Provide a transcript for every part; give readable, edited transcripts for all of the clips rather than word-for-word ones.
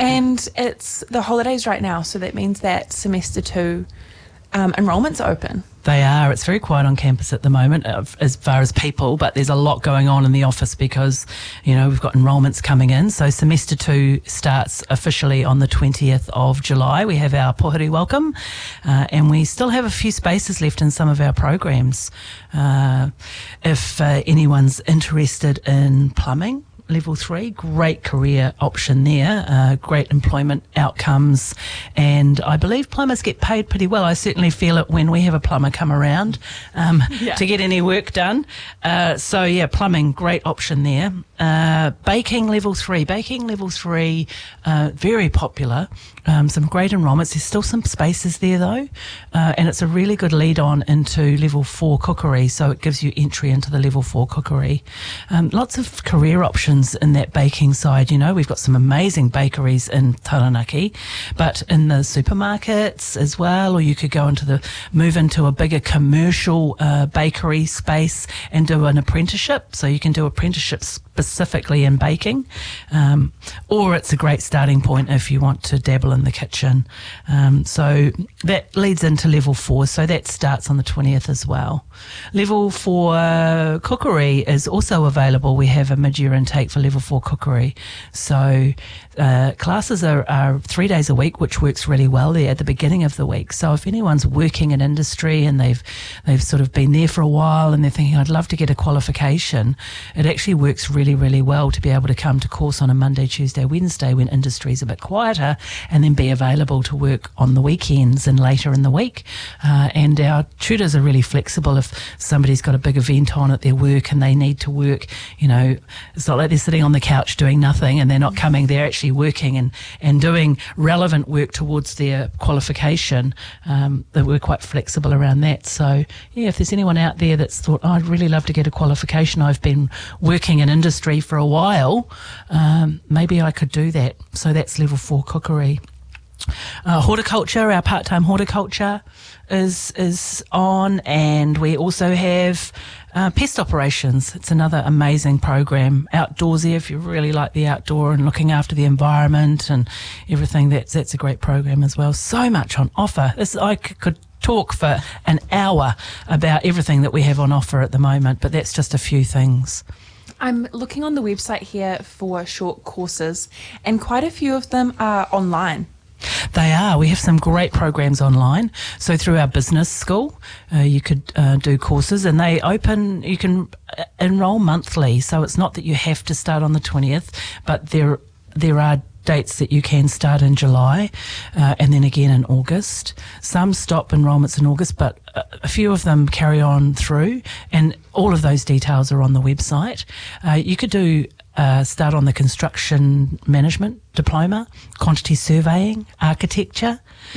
And it's the holidays right now, so that means that semester 2 enrolment's open. They are. It's very quiet on campus at the moment as far as people, but there's a lot going on in the office because, we've got enrolments coming in. So semester 2 starts officially on the 20th of July. We have our Pohuri welcome, and we still have a few spaces left in some of our programs. If anyone's interested in plumbing, Level 3, great career option there, great employment outcomes, and I believe plumbers get paid pretty well. I certainly feel it when we have a plumber come around to get any work done. Plumbing, great option there. Baking Level 3, very popular. Some great enrolments. There's still some spaces there though, and it's a really good lead on into Level 4 cookery, so it gives you entry into the Level 4 cookery. Lots of career options in that baking side. We've got some amazing bakeries in Taranaki, but in the supermarkets as well, or you could move into a bigger commercial bakery space and do an apprenticeship. So you can do apprenticeships specifically in baking, or it's a great starting point if you want to dabble in the kitchen. So that leads into Level 4, so that starts on the 20th as well. Level 4 cookery is also available. We have a mid-year intake for Level 4 cookery. So classes are 3 days a week, which works really well there at the beginning of the week. So if anyone's working in industry and they've sort of been there for a while and they're thinking, I'd love to get a qualification, it actually works really, really well to be able to come to course on a Monday, Tuesday, Wednesday when industry's a bit quieter, and then be available to work on the weekends and later in the week. And our tutors are really flexible. If somebody's got a big event on at their work and they need to work, it's not like they're sitting on the couch doing nothing and they're not coming. They're actually working and doing relevant work towards their qualification. That we're quite flexible around that. So, if there's anyone out there that's thought, I'd really love to get a qualification, I've been working in industry for a while, maybe I could do that. So that's Level 4 cookery. Horticulture, our part-time horticulture is on, and we also have pest operations. It's another amazing program. Outdoorsy, if you really like the outdoor and looking after the environment and everything, that's a great program as well. So much on offer. I could talk for an hour about everything that we have on offer at the moment, but that's just a few things. I'm looking on the website here for short courses, and quite a few of them are online. They are. We have some great programs online. So through our business school, you could do courses, and you can enroll monthly. So it's not that you have to start on the 20th, but there are dates that you can start in July, and then again in August. Some stop enrolments in August, but a few of them carry on through, and all of those details are on the website. You could do start on the construction management diploma, quantity surveying, architecture,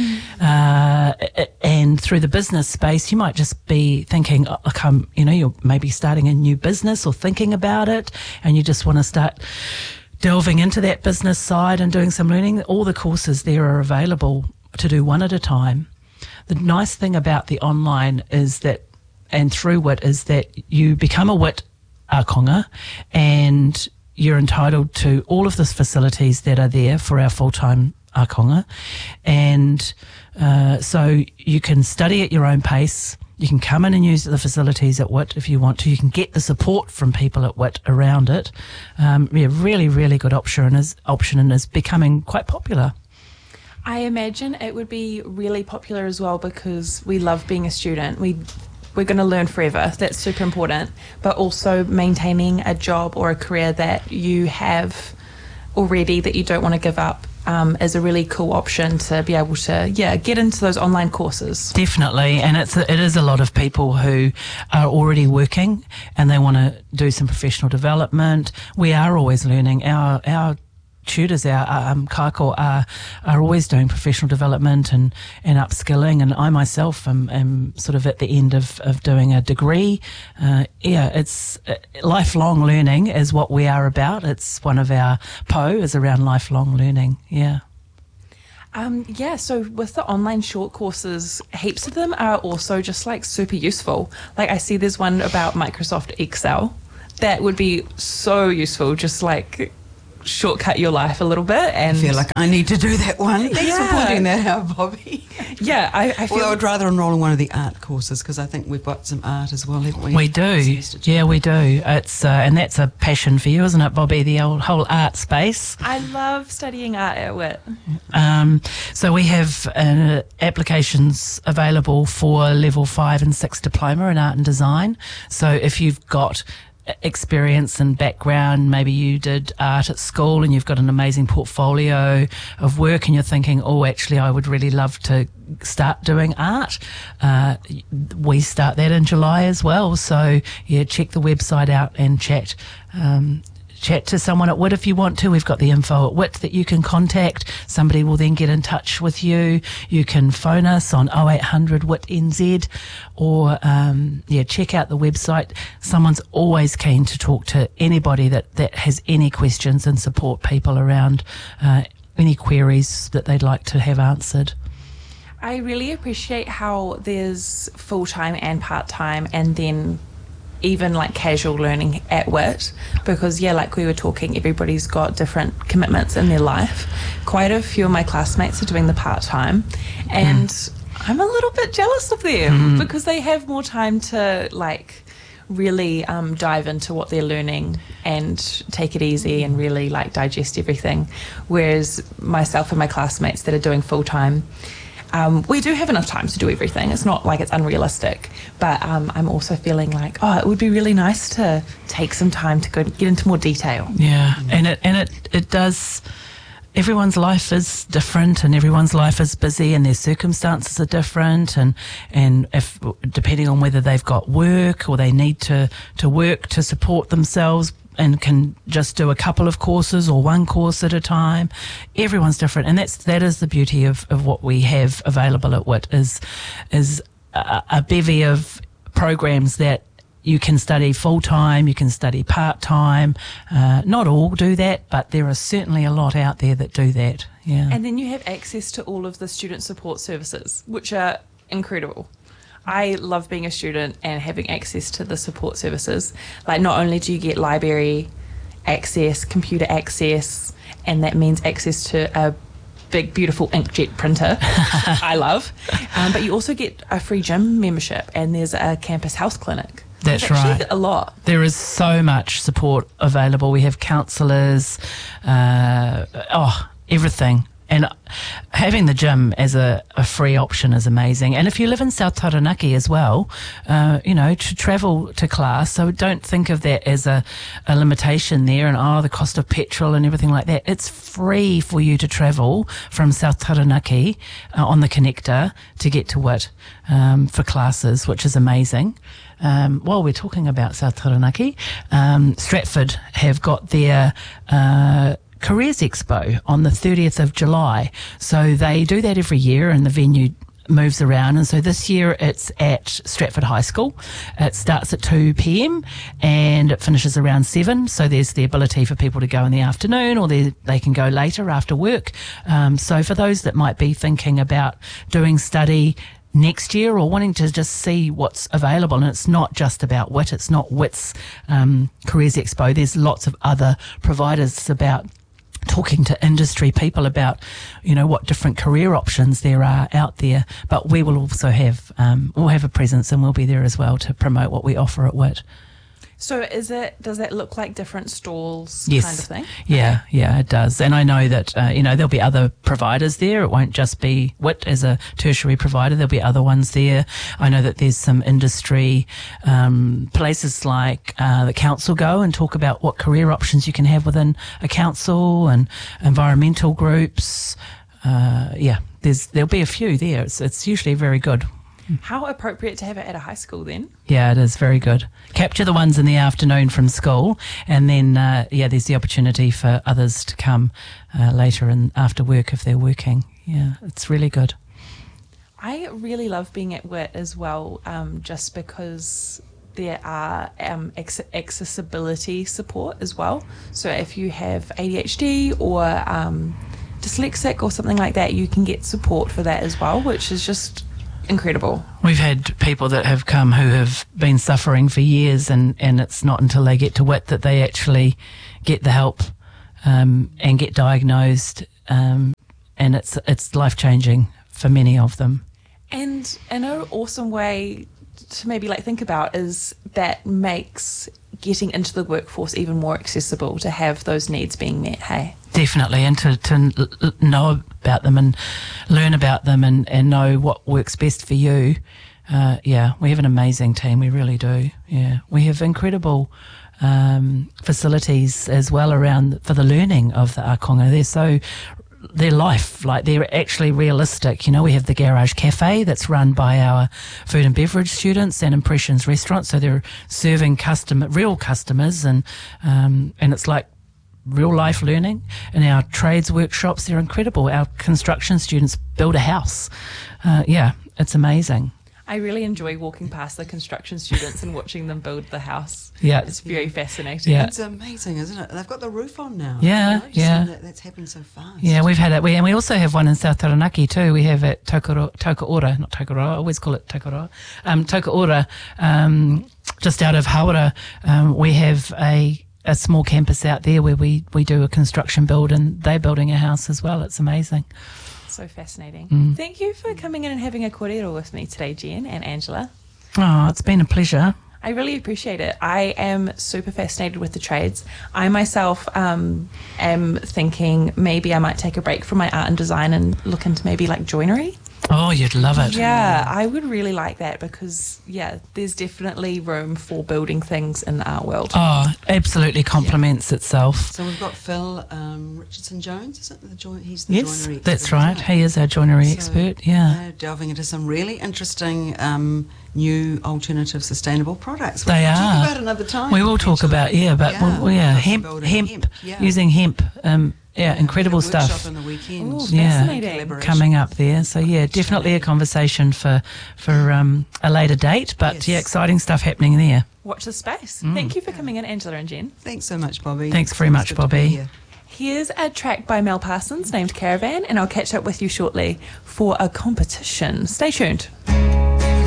and through the business space, you might just be thinking, you're maybe starting a new business or thinking about it, and you just want to start delving into that business side and doing some learning. All the courses there are available to do one at a time. The nice thing about the online is that, and through WIT, is that you become a WIT ākonga, and you're entitled to all of the facilities that are there for our full-time ākonga. And so you can study at your own pace. You can come in and use the facilities at WIT if you want to. You can get the support from people at WIT around it. Really, really good option and is becoming quite popular. I imagine it would be really popular as well because we love being a student. We're going to learn forever. That's super important. But also maintaining a job or a career that you have already that you don't want to give up is a really cool option to be able to, get into those online courses. Definitely, and it is a lot of people who are already working and they want to do some professional development. We are always learning. Our tutors, our kako are always doing professional development and upskilling, and I myself am sort of at the end of doing a degree. It's lifelong learning is what we are about. It's one of our PO is around lifelong learning. So with the online short courses, heaps of them are also just like super useful. Like I see there's one about Microsoft Excel that would be so useful, just like shortcut your life a little bit. And I feel like I need to do that one. Thanks for pointing that out, Bobby. Yeah, I feel... Well, I would rather enrol in one of the art courses because I think we've got some art as well, haven't we? We do. Yeah, we do. It's and that's a passion for you, isn't it, Bobby, the whole art space? I love studying art at WIT. So we have applications available for level 5 and 6 diploma in art and design. So if you've got experience and background, maybe you did art at school and you've got an amazing portfolio of work and you're thinking, oh, actually I would really love to start doing art, we start that in July as well. So yeah, check the website out and chat to someone at WIT if you want to. We've got the info at WIT that you can contact. Somebody will then get in touch with you. You can phone us on 0800 WIT NZ or check out the website. Someone's always keen to talk to anybody that has any questions and support people around any queries that they'd like to have answered. I really appreciate how there's full-time and part-time and then even like casual learning at WIT, because like we were talking, everybody's got different commitments in their life. Quite a few of my classmates are doing the part-time and I'm a little bit jealous of them because they have more time to like really dive into what they're learning and take it easy and really like digest everything, whereas myself and my classmates that are doing full-time, we do have enough time to do everything. It's not like it's unrealistic, but I'm also feeling like, it would be really nice to take some time to get into more detail. Yeah, and it does. Everyone's life is different, and everyone's life is busy, and their circumstances are different, and if depending on whether they've got work or they need to work to support themselves, and can just do a couple of courses or one course at a time. Everyone's different, and that is the beauty of what we have available at WIT is a bevy of programs that you can study full-time, you can study part-time. Not all do that, but there are certainly a lot out there that do that. Yeah. And then you have access to all of the student support services, which are incredible. I love being a student and having access to the support services. Like, not only do you get library access, computer access, and that means access to a big, beautiful inkjet printer, I love, but you also get a free gym membership and there's a campus health clinic. That's right. A lot. There is so much support available. We have counsellors, everything. And having the gym as a free option is amazing. And if you live in South Taranaki as well, to travel to class, so don't think of that as a limitation there and, the cost of petrol and everything like that. It's free for you to travel from South Taranaki on the connector to get to WIT for classes, which is amazing. While we're talking about South Taranaki, Stratford have got their Careers Expo on the 30th of July. So they do that every year and the venue moves around, and so this year it's at Stratford High School. It starts at 2 p.m. and it finishes around 7, so there's the ability for people to go in the afternoon or they can go later after work. So for those that might be thinking about doing study next year or wanting to just see what's available, and it's not just about WIT, it's not WIT's Careers Expo, there's lots of other providers about talking to industry people about, what different career options there are out there. But we will also have, we'll have a presence and we'll be there as well to promote what we offer at WIT. So does that look like different stalls Yes. kind of thing? Yeah, it does. And I know that, there'll be other providers there. It won't just be WIT as a tertiary provider. There'll be other ones there. I know that there's some industry places like the council go and talk about what career options you can have within a council, and environmental groups. There'll be a few there. It's usually very good. How appropriate to have it at a high school then? Yeah, it is very good. Capture the ones in the afternoon from school, and then, there's the opportunity for others to come later and after work if they're working. Yeah, it's really good. I really love being at WIT as well, just because there are accessibility support as well. So if you have ADHD or dyslexic or something like that, you can get support for that as well, which is just incredible. We've had people that have come who have been suffering for years, and it's not until they get to WIT that they actually get the help and get diagnosed, and it's life-changing for many of them. And an awesome way to maybe think about is that makes getting into the workforce even more accessible to have those needs being met, hey? Definitely, and to know about them and learn about them and know what works best for you. We have an amazing team, we really do. Yeah, we have incredible facilities as well around for the learning of the ākonga. They're life, they're actually realistic. We have the Garage Cafe that's run by our food and beverage students and Impressions Restaurant, so they're serving real customers, and it's like real life learning. And our trades workshops, they're incredible. Our construction students build a house. It's amazing. I really enjoy walking past the construction students and watching them build the house. Yeah. It's very fascinating. Yeah. It's amazing, isn't it? They've got the roof on now. Yeah, yeah. That's happened so fast. Yeah, we've had it. And we also have one in South Taranaki too. We have at Tokaora, not Tokaroa, I always call it Tokaroa. Tokaora, just out of Hawara, we have a small campus out there where we do a construction build, and they're building a house as well. It's amazing. So fascinating. Thank you for coming in and having a kōrero with me today, Jen and Angela. Oh, it's been a pleasure. I really appreciate it. I am super fascinated with the trades. I myself am thinking maybe I might take a break from my art and design and look into maybe joinery. Oh, you'd love it. Yeah, I would really like that because, there's definitely room for building things in the art world. Oh, absolutely complements itself. So we've got Phil Richardson Jones, isn't it? He's the Yes, joinery expert. that's right. He is our joinery expert, yeah. They're delving into some really interesting new alternative sustainable products. They We'll are. talk about another time. We will talk about, hemp, Yeah. using hemp. Incredible There's a workshop stuff. on the weekend. Ooh, Yeah. fascinating. Collaboration. Coming up there. So, definitely a conversation for a later date. But, Yes. exciting stuff happening there. Watch the space. Thank you for coming in, Angela and Jen. Thanks so much, Bobby. Thanks very It's much, good to be Bobby. here. Here's a track by Mel Parsons named Caravan, and I'll catch up with you shortly for a competition. Stay tuned.